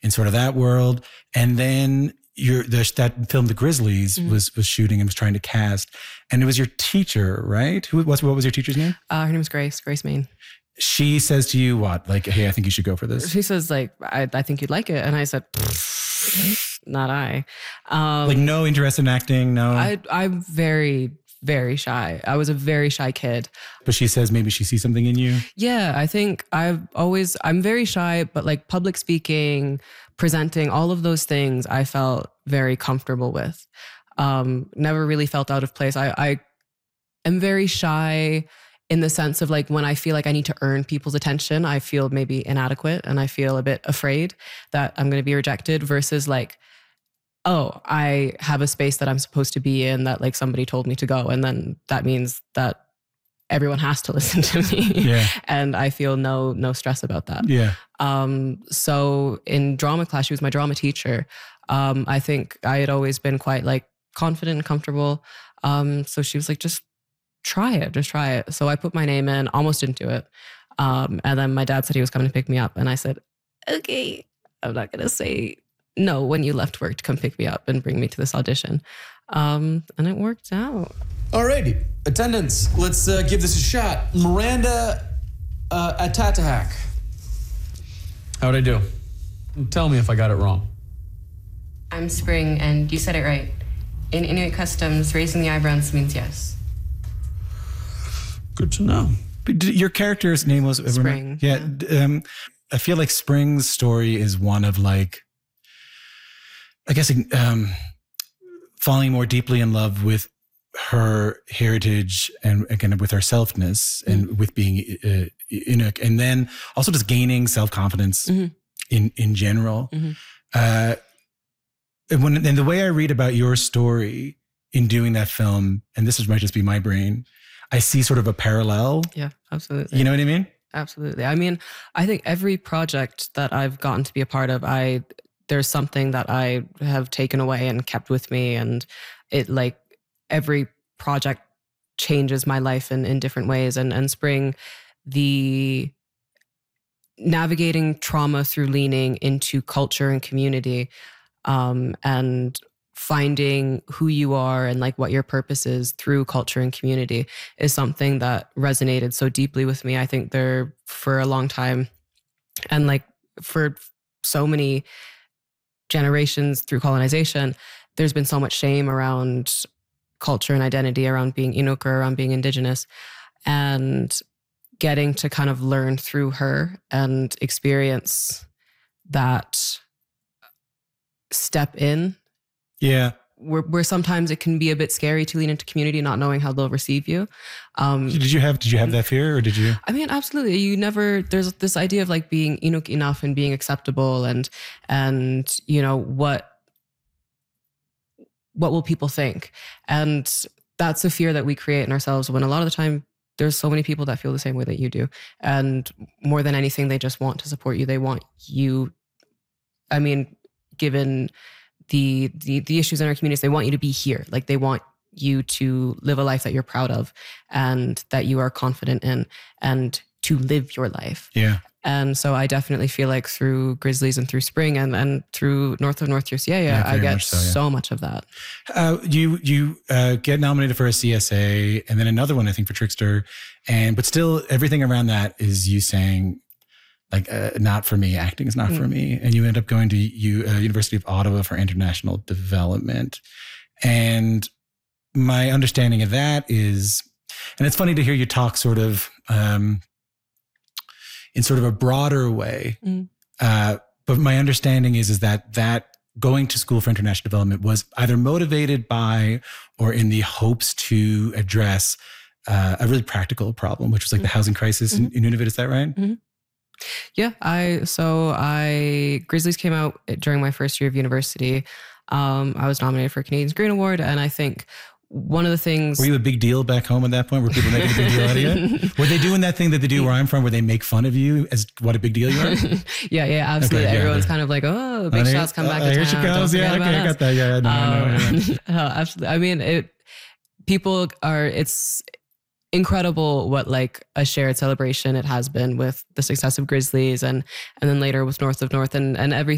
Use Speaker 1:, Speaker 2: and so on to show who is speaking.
Speaker 1: in sort of that world. And then that film, The Grizzlies, was shooting and was trying to cast. And it was your teacher, right? What was your teacher's name?
Speaker 2: Her name is Grace Main.
Speaker 1: She says to you what? Like, hey, I think you should go for this.
Speaker 2: She says, like, I think you'd like it. And I said, not I.
Speaker 1: Like, no interest in acting, no?
Speaker 2: I'm very, very shy. I was a very shy kid.
Speaker 1: But she says maybe she sees something in you?
Speaker 2: Yeah, I think I'm very shy, but like public speaking, presenting, all of those things I felt very comfortable with. Never really felt out of place. I am very shy in the sense of like when I feel like I need to earn people's attention, I feel maybe inadequate and I feel a bit afraid that I'm going to be rejected versus like, oh, I have a space that I'm supposed to be in that like somebody told me to go. And then that means that everyone has to listen to me.
Speaker 1: Yeah.
Speaker 2: And I feel no stress about that.
Speaker 1: Yeah.
Speaker 2: So in drama class, she was my drama teacher. I think I had always been quite like confident and comfortable. So she was like, just try it. So I put my name in, almost didn't do it. And then my dad said he was coming to pick me up. And I said, okay, I'm not going to say no when you left work to come pick me up and bring me to this audition. And it worked out.
Speaker 3: Alrighty, attendance. Let's give this a shot. Miranda Atatahak. How'd I do? Tell me if I got it wrong.
Speaker 4: I'm Spring, and you said it right. In Inuit customs, raising the eyebrows means yes.
Speaker 3: Good to know.
Speaker 1: But your character's name was
Speaker 2: Spring.
Speaker 1: Yeah. I feel like Spring's story is one of like, I guess, falling more deeply in love with her heritage and again with her selfness and with being Inuk, and then also just gaining self-confidence in general. And the way I read about your story in doing that film, and this might just be my brain, I see sort of a parallel.
Speaker 2: Yeah, absolutely.
Speaker 1: You know what I mean?
Speaker 2: Absolutely. I mean, I think every project that I've gotten to be a part of, there's something that I have taken away and kept with me. And it like every project changes my life in different ways. And Spring, the navigating trauma through leaning into culture and community, and finding who you are and like what your purpose is through culture and community is something that resonated so deeply with me. I think there for a long time and like for so many generations through colonization, there's been so much shame around culture and identity, around being Inuk or around being Indigenous, and getting to kind of learn through her and experience that step in.
Speaker 1: Yeah.
Speaker 2: Where sometimes it can be a bit scary to lean into community, not knowing how they'll receive you.
Speaker 1: Did you have that fear, or did you?
Speaker 2: I mean, absolutely. There's this idea of like being Inuk enough and being acceptable and you know, what will people think? And that's a fear that we create in ourselves when a lot of the time there's so many people that feel the same way that you do. And more than anything, they just want to support you. They want you, I mean, given the issues in our communities, they want you to be here. Like they want you to live a life that you're proud of and that you are confident in and to live your life.
Speaker 1: Yeah.
Speaker 2: And so I definitely feel like through Grizzlies and through Spring and through North of North Yosiyaya, I get so much of that.
Speaker 1: You get nominated for a CSA and then another one, I think, for Trickster. But still everything around that is you saying, like, not for me, acting is not for me. And you end up going to University of Ottawa for international development. And my understanding of that is, and it's funny to hear you talk sort of in sort of a broader way. But my understanding is that going to school for international development was either motivated by or in the hopes to address a really practical problem, which was like the housing crisis in Nunavut. Is that right?
Speaker 2: Yeah, Grizzlies came out during my first year of university. I was nominated for a Canadians Green Award, and I think one of the things...
Speaker 1: Were you a big deal back home at that point? Were people making a big deal out of you? Were they doing that thing that they do where I'm from, where they make fun of you as what a big deal you are?
Speaker 2: Yeah, absolutely. Okay, Everyone's kind of like, oh, big shots come back to
Speaker 1: here
Speaker 2: town.
Speaker 1: Here she goes. Yeah, okay, I got that. Yeah,
Speaker 2: no, absolutely. I mean, it's incredible what like a shared celebration it has been with the success of Grizzlies and then later with North of North and everything